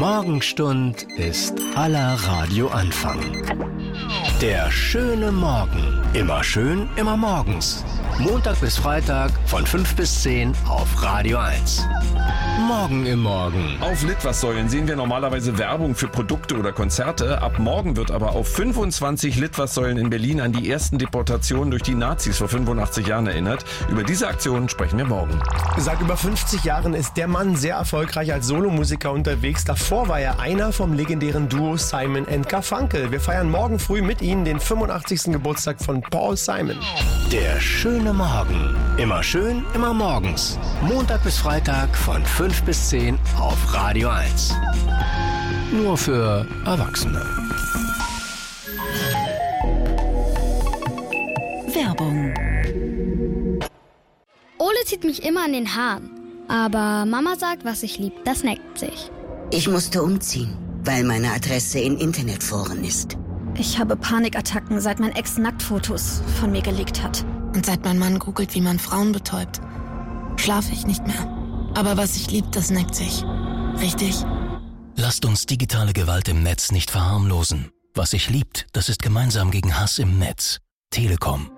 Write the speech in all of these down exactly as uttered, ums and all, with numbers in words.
Morgenstund ist aller Radioanfang. Der schöne Morgen. Immer schön, immer morgens. Montag bis Freitag von fünf bis zehn auf Radio eins. Morgen im Morgen. Auf Litfaßsäulen sehen wir normalerweise Werbung für Produkte oder Konzerte. Ab morgen wird aber auf fünfundzwanzig Litfaßsäulen in Berlin an die ersten Deportationen durch die Nazis vor fünfundachtzig Jahren erinnert. Über diese Aktion sprechen wir morgen. Seit über fünfzig Jahren ist der Mann sehr erfolgreich als Solomusiker unterwegs. Davor war er einer vom legendären Duo Simon and Garfunkel. Wir feiern morgen früh mit Ihnen den fünfundachtzigsten Geburtstag von Paul Simon. Der schöne Morgen. Immer schön, immer morgens. Montag bis Freitag von fünf bis zehn auf Radio eins. Nur für Erwachsene. Werbung. Ole zieht mich immer an den Haaren. Aber Mama sagt, was ich lieb, das neckt sich. Ich musste umziehen, weil meine Adresse in Internetforen ist. Ich habe Panikattacken, seit mein Ex Nacktfotos von mir gelegt hat. Und seit mein Mann googelt, wie man Frauen betäubt, schlafe ich nicht mehr. Aber was ich lieb, das neckt sich. Richtig? Lasst uns digitale Gewalt im Netz nicht verharmlosen. Was sich liebt, das ist gemeinsam gegen Hass im Netz. Telekom.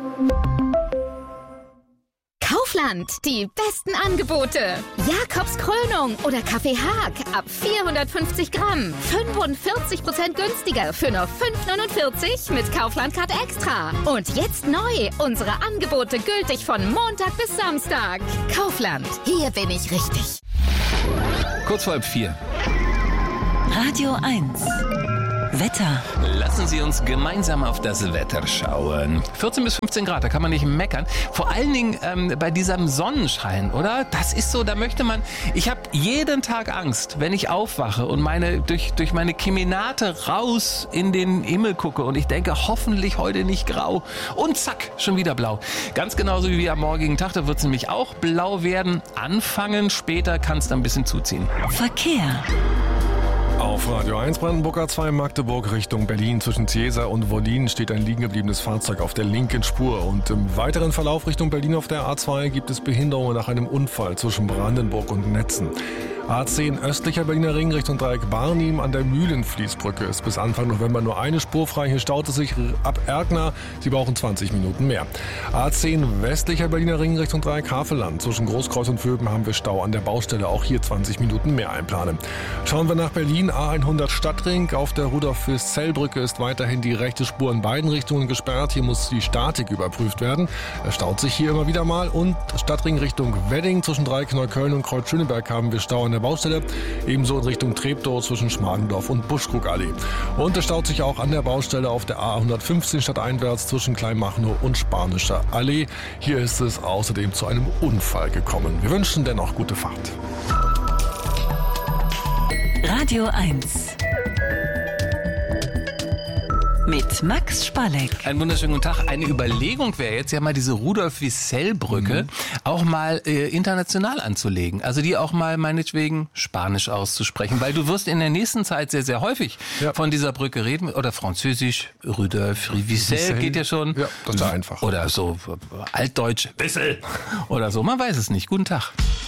Kaufland, die besten Angebote. Jakobs Krönung oder Kaffee Haag ab vierhundertfünfzig Gramm. fünfundvierzig Prozent günstiger für nur fünf neunundvierzig mit Kaufland-Card Extra. Und jetzt neu, unsere Angebote gültig von Montag bis Samstag. Kaufland, hier bin ich richtig. Kurz vor halb vier. Radio eins. Wetter. Lassen Sie uns gemeinsam auf das Wetter schauen. vierzehn bis fünfzehn Grad, da kann man nicht meckern. Vor allen Dingen ähm, bei diesem Sonnenschein, oder? Das ist so, da möchte man... Ich habe jeden Tag Angst, wenn ich aufwache und meine durch, durch meine Kemenate raus in den Himmel gucke und ich denke, hoffentlich heute nicht grau. Und zack, schon wieder blau. Ganz genauso wie am morgigen Tag, da wird es nämlich auch blau werden. Anfangen, später kann es dann ein bisschen zuziehen. Verkehr. Auf Radio eins Brandenburg A zwei Magdeburg Richtung Berlin zwischen Ziesa und Wollin steht ein liegen gebliebenes Fahrzeug auf der linken Spur. Und im weiteren Verlauf Richtung Berlin auf der A zwei gibt es Behinderungen nach einem Unfall zwischen Brandenburg und Netzen. A zehn östlicher Berliner Ring Richtung Dreieck Barnim an der Mühlenfließbrücke ist bis Anfang November nur eine Spur frei. Hier staut es sich ab Erkner. Sie brauchen zwanzig Minuten mehr. A zehn westlicher Berliner Ring Richtung Dreieck Havelland. Zwischen Großkreuz und Vöben haben wir Stau an der Baustelle. Auch hier zwanzig Minuten mehr einplanen. Schauen wir nach Berlin. A hundert Stadtring. Auf der Rudolf-Fürst-Zell-Brücke ist weiterhin die rechte Spur in beiden Richtungen gesperrt. Hier muss die Statik überprüft werden. Er staut sich hier immer wieder mal. Und Stadtring Richtung Wedding. Zwischen Dreieck Neukölln und Kreuz Schöneberg haben wir Stau an der Baustelle, ebenso in Richtung Treptow zwischen Schmargendorf und Buschkrugallee. Und es staut sich auch an der Baustelle auf der A hundertfünfzehn stadteinwärts zwischen Kleinmachnow und Spanischer Allee. Hier ist es außerdem zu einem Unfall gekommen. Wir wünschen dennoch gute Fahrt. Radio eins. Mit Max Spalleck. Einen wunderschönen guten Tag. Eine Überlegung wäre jetzt ja mal diese Rudolf-Wiesel-Brücke mhm. auch mal äh, international anzulegen. Also die auch mal meinetwegen Spanisch auszusprechen. Weil du wirst in der nächsten Zeit sehr, sehr häufig ja. von dieser Brücke reden. Oder Französisch, Rudolf-Wiesel geht ja schon. Ja, das ist einfach. Oder so Altdeutsch, Wissel. Oder so, man weiß es nicht. Guten Tag.